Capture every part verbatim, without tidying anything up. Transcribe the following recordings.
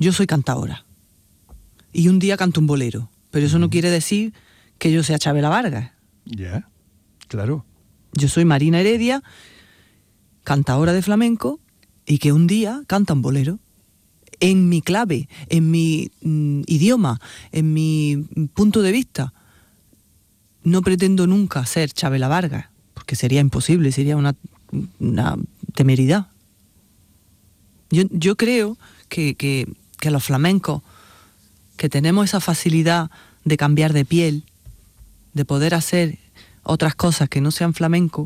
yo soy cantaora. Y un día canto un bolero. Pero eso no quiere decir que yo sea Chabela Vargas. Ya, yeah, claro. Yo soy Marina Heredia, cantaora de flamenco, y que un día canta un bolero. En mi clave, en mi mm, idioma, en mi punto de vista. No pretendo nunca ser Chabela Vargas, porque sería imposible, sería una, una temeridad. Yo, yo creo que, que, que los flamencos, que tenemos esa facilidad de cambiar de piel, de poder hacer otras cosas que no sean flamenco,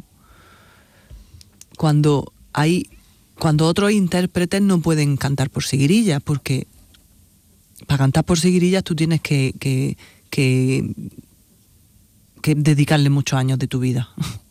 cuando hay, cuando otros intérpretes no pueden cantar por seguirillas, porque para cantar por seguirillas tú tienes que, que, que, que dedicarle muchos años de tu vida.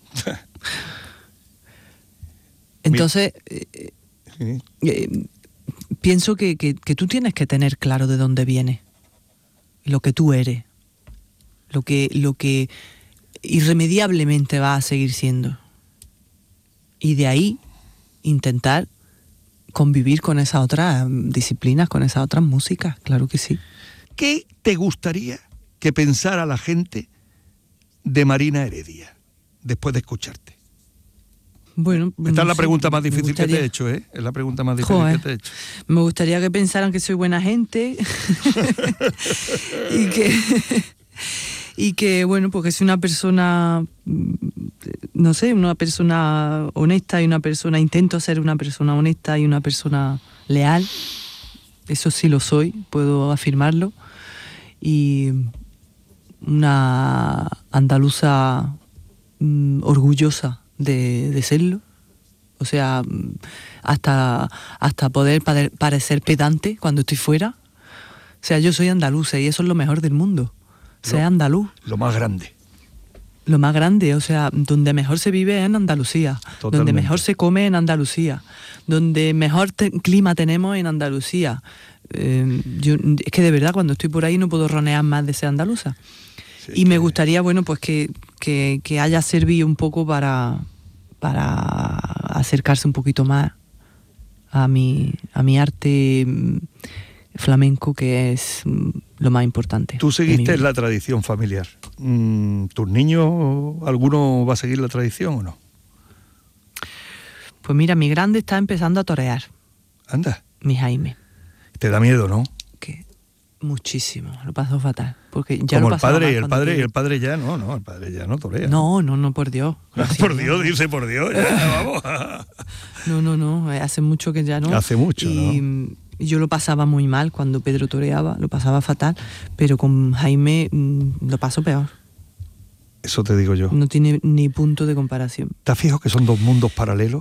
Entonces, eh, Sí. eh, pienso que, que, que tú tienes que tener claro de dónde vienes, lo que tú eres, lo que, lo que irremediablemente va a seguir siendo. Y de ahí intentar convivir con esas otras disciplinas, con esas otras músicas, claro que sí. ¿Qué te gustaría que pensara la gente de Marina Heredia después de escucharte? Bueno, Esta no es la sé, pregunta más me difícil que gustaría- te he hecho, ¿eh? Es la pregunta más difícil Joder. que te he hecho. Me gustaría que pensaran que soy buena gente y que y que bueno, porque soy una persona, mm, no sé, una persona honesta y una persona, intento ser una persona honesta y una persona leal. Eso sí lo soy, puedo afirmarlo. Y una andaluza mm, orgullosa de, de serlo. O sea, mm, hasta, hasta poder pare- parecer pedante cuando estoy fuera. O sea, yo soy andaluza y eso es lo mejor del mundo. Ser Lo- andaluz, Lo más grande. lo más grande. O sea, donde mejor se vive es en Andalucía. Totalmente. Donde mejor se come en Andalucía. Donde mejor te- clima tenemos en Andalucía. Eh, yo, es que de verdad cuando estoy por ahí no puedo ronear más de ser andaluza. Sí, Y me que- gustaría, bueno, pues que, que, que haya servido un poco para, para acercarse un poquito más a mi, a mi arte mm, flamenco, que es mm, lo más importante. Tú de mi seguiste vida. la tradición familiar. Mm, ¿Tus niños, alguno va a seguir la tradición o no? Pues mira, mi grande está empezando a torear, Anda, mi Jaime, te da miedo, ¿no? que muchísimo, lo pasó fatal. Porque ya Como lo el pasaba padre, mal y el cuando padre, y tenía- el padre ya, no, no, el padre ya no torea. No, no, no, por Dios. Por Dios, dice por Dios, ya, vamos. No, no, no, eh, hace mucho que ya no. Hace mucho, y, ¿no? y yo lo pasaba muy mal cuando Pedro toreaba, lo pasaba fatal, pero con Jaime mm, lo paso peor. Eso te digo yo. No tiene ni punto de comparación. ¿Estás fijo que son dos mundos paralelos?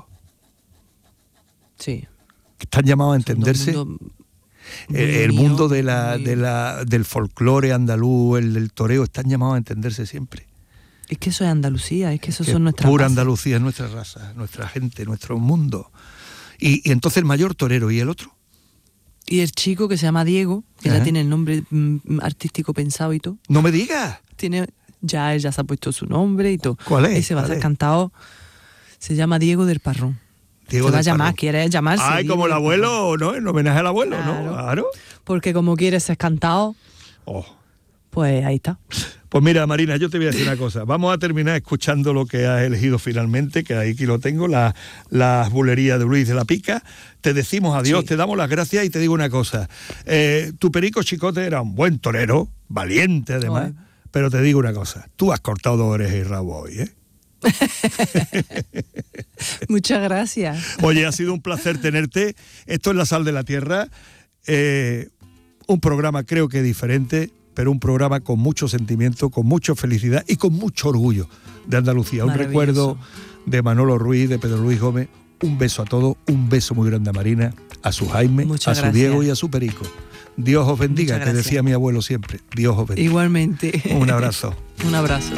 Sí. Que están llamados a Son dos entenderse. mundos muy El, el unidos, mundo de la, muy- de la, del folclore andaluz, el del toreo, están llamados a entenderse siempre. Es que eso es Andalucía, es que eso Que son nuestras pura bases. Andalucía, es nuestra raza, nuestra gente, nuestro mundo. Y, y entonces el mayor torero, ¿y el otro? Y el chico que se llama Diego, que Ajá. ya tiene el nombre mm, artístico pensado y todo, No me digas. tiene, ya él ya se ha puesto su nombre y todo. ¿Cuál es? Ese va a ¿Cuál ser es? cantado, se llama Diego del Parrón. Diego se va a del llamar, Parrón. quiere llamarse. Ay, Diego como el del abuelo, ¿no? En homenaje al abuelo, ¿no? Claro. Claro. Porque como quiere ser cantado, Oh. pues ahí está. Pues mira, Marina, yo te voy a decir una cosa. Vamos a terminar escuchando lo que has elegido finalmente, que aquí lo tengo, la, las bulerías de Luis de la Pica. Te decimos adiós, Sí. te damos las gracias y te digo una cosa. Eh, tu Perico Chicote era un buen torero, valiente además, Ay. pero te digo una cosa. Tú has cortado dos orejas y rabo hoy, ¿eh? Muchas gracias. Oye, ha sido un placer tenerte. Esto es La Sal de la Tierra. Eh, un programa creo que diferente, pero un programa con mucho sentimiento, con mucha felicidad y con mucho orgullo de Andalucía. Un Maravilloso. recuerdo de Manolo Ruiz, de Pedro Luis Gómez. Un beso a todos, un beso muy grande a Marina, a su Jaime, Muchas a su gracias. Diego y a su Perico. Dios os bendiga, Muchas que gracias. decía mi abuelo siempre. Dios os bendiga. Igualmente. Un abrazo. Un abrazo.